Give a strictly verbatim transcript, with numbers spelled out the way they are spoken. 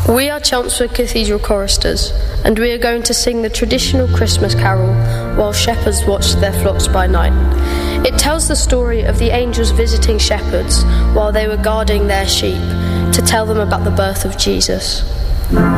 We are Chelmsford Cathedral choristers, and we are going to sing the traditional Christmas carol while shepherds watch their flocks by night. It tells the story of the angels visiting shepherds while they were guarding their sheep to tell them about the birth of Jesus.